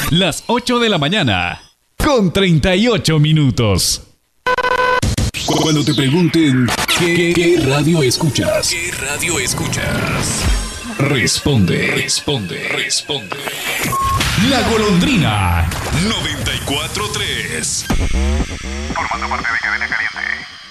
Las 8 de la mañana, con 38 minutos. Cuando te pregunten ¿qué radio escuchas? ¿Qué radio escuchas? Responde. La Golondrina. 94.3. Formando parte de Cadena Caliente.